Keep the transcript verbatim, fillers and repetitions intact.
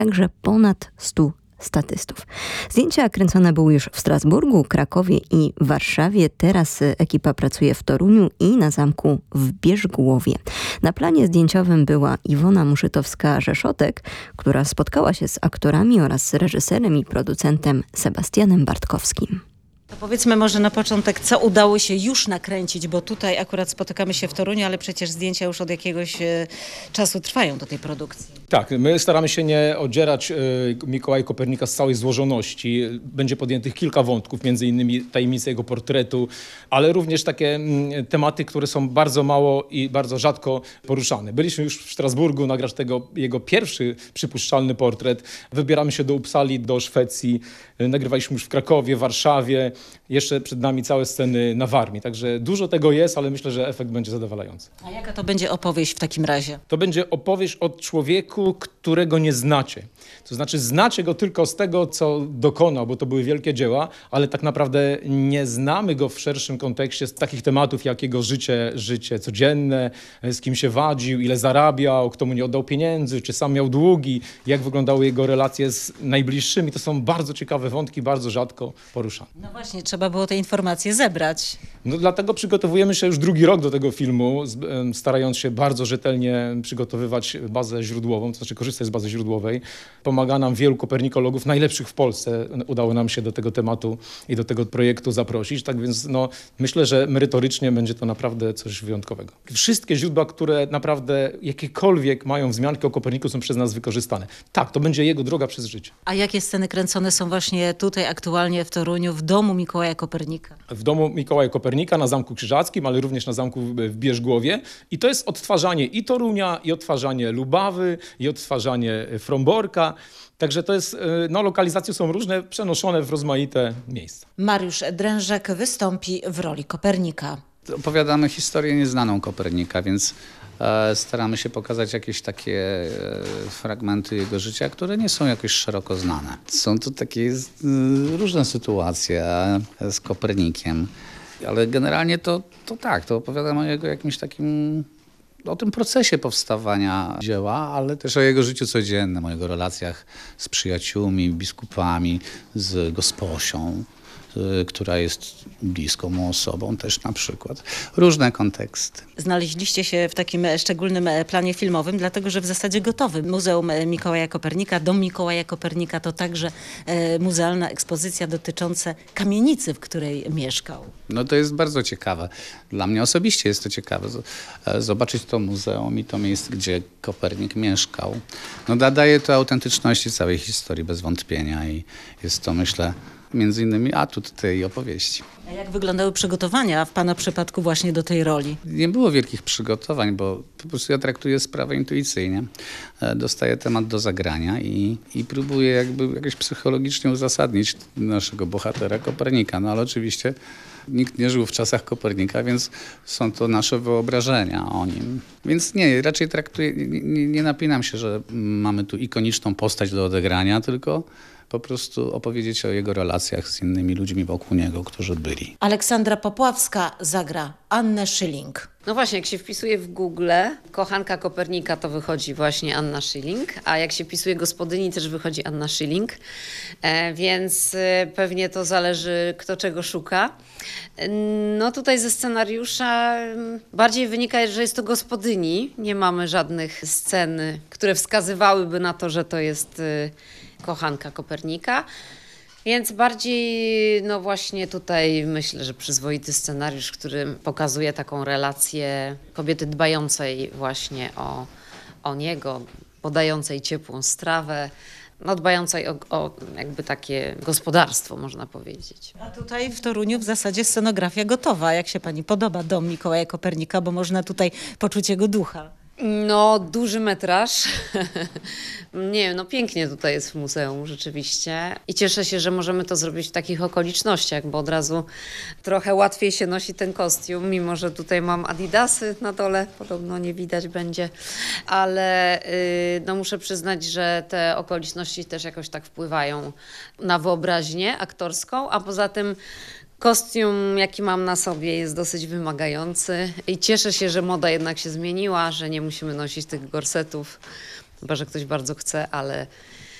także ponad stu statystów. Zdjęcia kręcone były już w Strasburgu, Krakowie i Warszawie. Teraz ekipa pracuje w Toruniu i na zamku w Bierzgłowie. Na planie zdjęciowym była Iwona Muszytowska-Rzeszotek, która spotkała się z aktorami oraz z reżyserem i producentem Sebastianem Bartkowskim. To powiedzmy może na początek, co udało się już nakręcić, bo tutaj akurat spotykamy się w Toruniu, ale przecież zdjęcia już od jakiegoś e, czasu trwają do tej produkcji. Tak, my staramy się nie odzierać y, Mikołaja Kopernika z całej złożoności. Będzie podjętych kilka wątków, między innymi tajemnice jego portretu, ale również takie mm, tematy, które są bardzo mało i bardzo rzadko poruszane. Byliśmy już w Strasburgu nagrać tego jego pierwszy przypuszczalny portret. Wybieramy się do Uppsali, do Szwecji. Y, nagrywaliśmy już w Krakowie, Warszawie. Jeszcze przed nami całe sceny na Warmii. Także dużo tego jest, ale myślę, że efekt będzie zadowalający. A jaka to będzie opowieść w takim razie? To będzie opowieść o człowieku, którego nie znacie. To znaczy znacie go tylko z tego, co dokonał, bo to były wielkie dzieła, ale tak naprawdę nie znamy go w szerszym kontekście z takich tematów, jak jego życie, życie codzienne, z kim się wadził, ile zarabiał, kto mu nie oddał pieniędzy, czy sam miał długi, jak wyglądały jego relacje z najbliższymi. To są bardzo ciekawe wątki, bardzo rzadko poruszane. No właśnie, trzeba było te informacje zebrać. No dlatego przygotowujemy się już drugi rok do tego filmu, starając się bardzo rzetelnie przygotowywać bazę źródłową, to znaczy korzystać z bazy źródłowej. Pomaga nam wielu kopernikologów, najlepszych w Polsce. Udało nam się do tego tematu i do tego projektu zaprosić. Tak więc no, myślę, że merytorycznie będzie to naprawdę coś wyjątkowego. Wszystkie źródła, które naprawdę jakiekolwiek mają wzmianki o Koperniku, są przez nas wykorzystane. Tak, to będzie jego droga przez życie. A jakie sceny kręcone są właśnie tutaj aktualnie w Toruniu, w domu Mikołaja Kopernika? W domu Mikołaja Kopernika na Zamku Krzyżackim, ale również na Zamku w Bierzgłowie. I to jest odtwarzanie i Torunia, i odtwarzanie Lubawy, i odtwarzanie Fromborka. Także to jest, no lokalizacje są różne, przenoszone w rozmaite miejsca. Mariusz Drężek wystąpi w roli Kopernika. Opowiadamy historię nieznaną Kopernika, więc e, staramy się pokazać jakieś takie e, fragmenty jego życia, które nie są jakoś szeroko znane. Są to takie e, różne sytuacje e, z Kopernikiem, ale generalnie to, to tak, to opowiadam o jego jakimś takim, o tym procesie powstawania dzieła, ale też o jego życiu codziennym, o jego relacjach z przyjaciółmi, biskupami, z gosposią, która jest bliską mu osobą też na przykład. Różne konteksty. Znaleźliście się w takim szczególnym planie filmowym, dlatego że w zasadzie gotowy. Muzeum Mikołaja Kopernika, Dom Mikołaja Kopernika to także e, muzealna ekspozycja dotycząca kamienicy, w której mieszkał. No to jest bardzo ciekawe. Dla mnie osobiście jest to ciekawe. Zobaczyć to muzeum i to miejsce, gdzie Kopernik mieszkał. No nadaje to autentyczności całej historii bez wątpienia i jest to, myślę, między innymi atut tej opowieści. A jak wyglądały przygotowania w pana przypadku właśnie do tej roli? Nie było wielkich przygotowań, bo po prostu ja traktuję sprawę intuicyjnie. Dostaję temat do zagrania i, i próbuję jakby jakoś psychologicznie uzasadnić naszego bohatera Kopernika. No ale oczywiście nikt nie żył w czasach Kopernika, więc są to nasze wyobrażenia o nim. Więc nie, raczej traktuję, nie, nie, nie napinam się, że mamy tu ikoniczną postać do odegrania, tylko po prostu opowiedzieć o jego relacjach z innymi ludźmi wokół niego, którzy byli. Aleksandra Popławska zagra Annę Schilling. No właśnie, jak się wpisuje w Google kochanka Kopernika, to wychodzi właśnie Anna Schilling, a jak się wpisuje gospodyni, też wychodzi Anna Schilling, e, więc e, pewnie to zależy, kto czego szuka. E, no tutaj ze scenariusza bardziej wynika, że jest to gospodyni. Nie mamy żadnych scen, które wskazywałyby na to, że to jest e, kochanka Kopernika. Więc bardziej, no właśnie tutaj myślę, że przyzwoity scenariusz, który pokazuje taką relację kobiety dbającej właśnie o, o niego, podającej ciepłą strawę, no dbającej o, o jakby takie gospodarstwo, można powiedzieć. A tutaj w Toruniu w zasadzie scenografia gotowa. Jak się pani podoba dom Mikołaja Kopernika, bo można tutaj poczuć jego ducha? No, duży metraż. Nie wiem, no pięknie tutaj jest w muzeum rzeczywiście. I cieszę się, że możemy to zrobić w takich okolicznościach, bo od razu trochę łatwiej się nosi ten kostium, mimo że tutaj mam adidasy na dole, podobno nie widać będzie. Ale yy, no muszę przyznać, że te okoliczności też jakoś tak wpływają na wyobraźnię aktorską, a poza tym kostium, jaki mam na sobie, jest dosyć wymagający i cieszę się, że moda jednak się zmieniła, że nie musimy nosić tych gorsetów, chyba że ktoś bardzo chce, ale